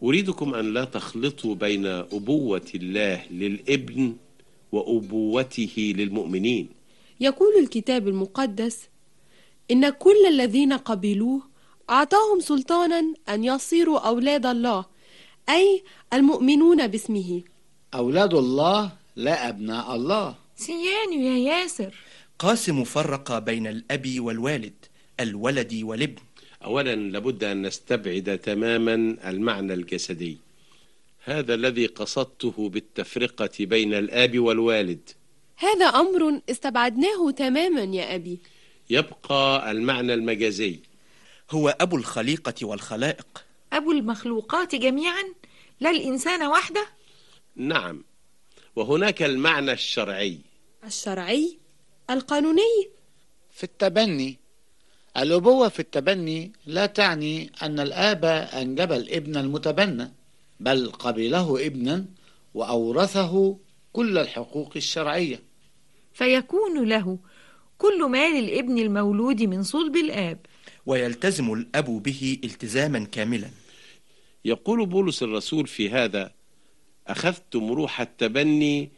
أريدكم أن لا تخلطوا بين أبوة الله للابن وأبوته للمؤمنين. يقول الكتاب المقدس: إن كل الذين قبلوه أعطاهم سلطانا أن يصيروا أولاد الله، أي المؤمنون باسمه. أولاد الله لا أبناء الله. سيانو يا ياسر. قاسم فرق بين الأب والوالد، الولد والابن. أولا لابد أن نستبعد تماما المعنى الجسدي، هذا الذي قصدته بالتفرقة بين الآب والوالد. هذا أمر استبعدناه تماما يا أبي. يبقى المعنى المجازي، هو أبو الخليقة والخلائق. أبو المخلوقات جميعا، لا الإنسان وحده. نعم، وهناك المعنى الشرعي. الشرعي؟ القانوني؟ في التبني. الأبوة في التبني لا تعني أن الآب أنجب الابن المتبنى، بل قبله ابنا وأورثه كل الحقوق الشرعية، فيكون له كل ما للابن المولود من صلب الآب، ويلتزم الأب به التزاما كاملا. يقول بولس الرسول في هذا: أخذتم روح التبني